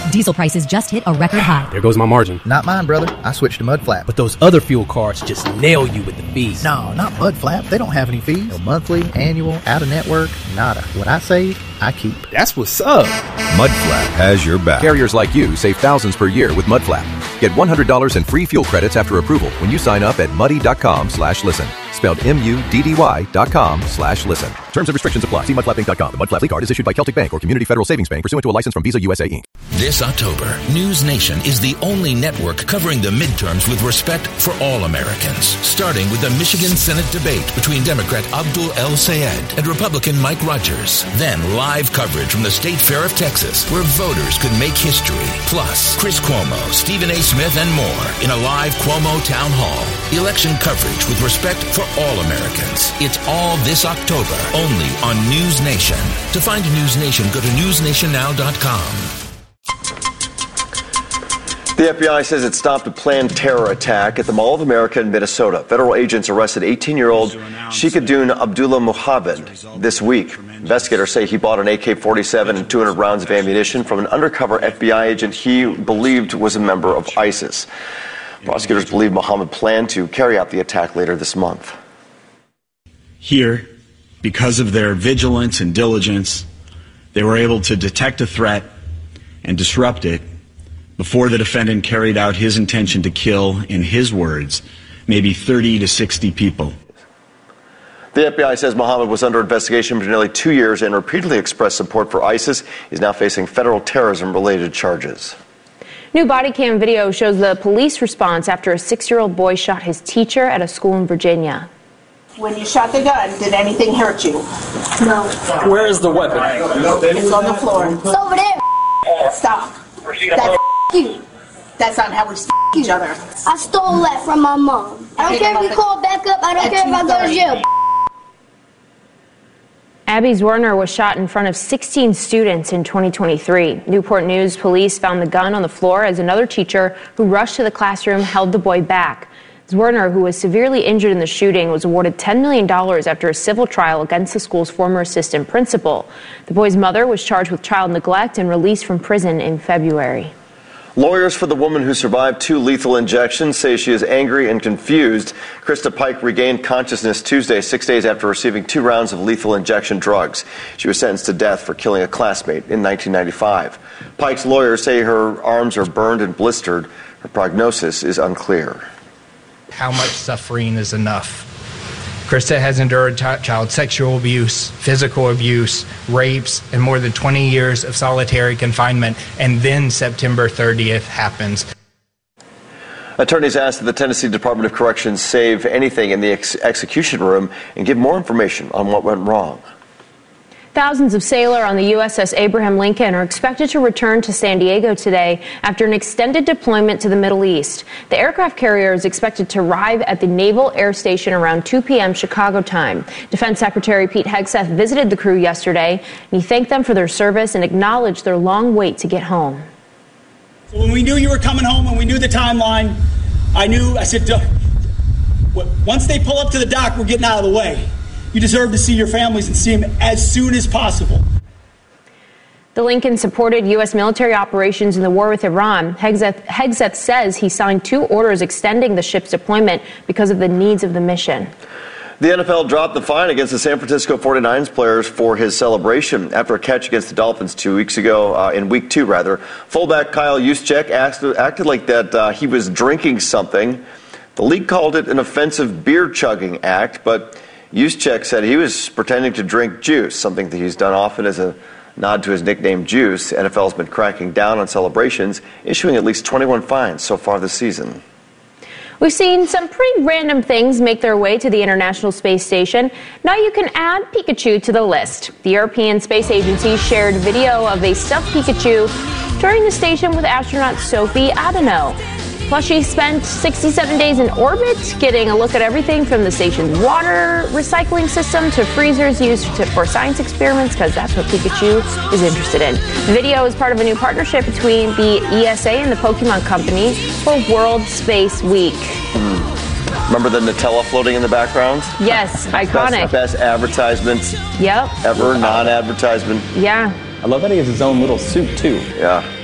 Diesel prices just hit a record high. There goes my margin. Not mine, brother. I switched to Mud Flap. But those other fuel cards just nail you with the fees. No, not Mud Flap. They don't have any fees. No monthly, annual, out-of-network, nada. What I save, I keep. That's what's up. Mud Flap has your back. Carriers like you save thousands per year with Mud Flap. Get $100 in free fuel credits after approval when you sign up at muddy.com/listen. Spelled MUDDY.com/listen. Terms and restrictions apply. See mudflapping.com. The Mud Flap card is issued by Celtic Bank or Community Federal Savings Bank pursuant to a license from Visa USA Inc. This October, News Nation is the only network covering the midterms with respect for all Americans. Starting with the Michigan Senate debate between Democrat Abdul El Sayed and Republican Mike Rogers. Then live coverage from the State Fair of Texas, where voters could make history. Plus, Chris Cuomo, Stephen A. Smith, and more in a live Cuomo Town Hall. Election coverage with respect for all Americans. It's all this October, only on News Nation. To find News Nation, go to newsnationnow.com. The FBI says it stopped a planned terror attack at the Mall of America in Minnesota. Federal agents arrested 18-year-old Shikadoon Abdullah Muhammad this week. Investigators say he bought an AK-47 and 200 rounds of ammunition from an undercover FBI agent he believed was a member of ISIS. Prosecutors believe Muhammad planned to carry out the attack later this month. Here, because of their vigilance and diligence, they were able to detect a threat and disrupt it before the defendant carried out his intention to kill, in his words, maybe 30 to 60 people. The FBI says Muhammad was under investigation for nearly 2 years and repeatedly expressed support for ISIS. He's now facing federal terrorism-related charges. New body cam video shows the police response after a 6-year-old boy shot his teacher at a school in Virginia. When you shot the gun, did anything hurt you? No. Where is the weapon? It's on the floor. It's over there. Stop. That's you. That's not how we each other. I stole that from my mom. I don't care if you call back up. I don't care if I go to jail. Abby Zwerner was shot in front of 16 students in 2023. Newport News police found the gun on the floor as another teacher who rushed to the classroom held the boy back. Zwerner, who was severely injured in the shooting, was awarded $10 million after a civil trial against the school's former assistant principal. The boy's mother was charged with child neglect and released from prison in February. Lawyers for the woman who survived 2 lethal injections say she is angry and confused. Krista Pike regained consciousness Tuesday, 6 days after receiving 2 rounds of lethal injection drugs. She was sentenced to death for killing a classmate in 1995. Pike's lawyers say her arms are burned and blistered. Her prognosis is unclear. How much suffering is enough? Krista has endured child sexual abuse, physical abuse, rapes, and more than 20 years of solitary confinement. And then September 30th happens. Attorneys asked that the Tennessee Department of Corrections save anything in the execution room and give more information on what went wrong. Thousands of sailors on the USS Abraham Lincoln are expected to return to San Diego today after an extended deployment to the Middle East. The aircraft carrier is expected to arrive at the Naval Air Station around 2 p.m. Chicago time. Defense Secretary Pete Hegseth visited the crew yesterday, and he thanked them for their service and acknowledged their long wait to get home. So when we knew you were coming home and we knew the timeline, I said, once they pull up to the dock, we're getting out of the way. You deserve to see your families and see them as soon as possible. The Lincoln supported U.S. military operations in the war with Iran. Hegseth says he signed 2 orders extending the ship's deployment because of the needs of the mission. The NFL dropped the fine against the San Francisco 49ers players for his celebration after a catch against the Dolphins 2 weeks ago, in week 2 rather. Fullback Kyle Juszczyk acted like that he was drinking something. The league called it an offensive beer chugging act, but Juszczyk said he was pretending to drink juice, something that he's done often as a nod to his nickname Juice. The NFL has been cracking down on celebrations, issuing at least 21 fines so far this season. We've seen some pretty random things make their way to the International Space Station. Now you can add Pikachu to the list. The European Space Agency shared video of a stuffed Pikachu touring the station with astronaut Sophie Adenau. Plus, she spent 67 days in orbit, getting a look at everything from the station's water recycling system to freezers used for science experiments, because that's what Pikachu is interested in. The video is part of a new partnership between the ESA and the Pokemon Company for World Space Week. Remember the Nutella floating in the background? Yes, iconic. Best advertisement ever, non-advertisement. Yeah. I love that he has his own little suit, too. Yeah.